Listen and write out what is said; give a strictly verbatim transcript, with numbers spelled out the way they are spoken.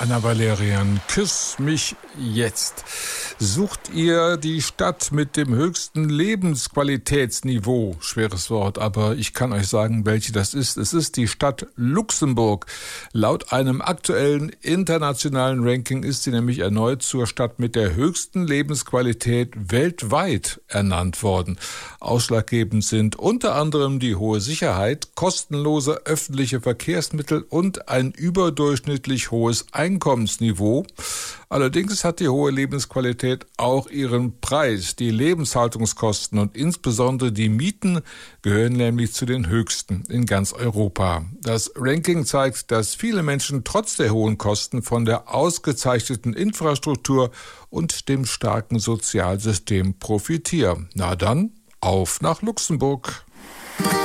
Anna Valerian, küss mich jetzt. Sucht ihr die Stadt mit dem höchsten Lebensqualitätsniveau? Schweres Wort, aber ich kann euch sagen, welche das ist. Es ist die Stadt Luxemburg. Laut einem aktuellen internationalen Ranking ist sie nämlich erneut zur Stadt mit der höchsten Lebensqualität weltweit ernannt worden. Ausschlaggebend sind unter anderem die hohe Sicherheit, kostenlose öffentliche Verkehrsmittel und ein überdurchschnittlich hohes Einkommensniveau. Allerdings hat die hohe Lebensqualität auch ihren Preis. Die Lebenshaltungskosten und insbesondere die Mieten gehören nämlich zu den höchsten in ganz Europa. Das Ranking zeigt, dass viele Menschen trotz der hohen Kosten von der ausgezeichneten Infrastruktur und dem starken Sozialsystem profitieren. Na dann, auf nach Luxemburg.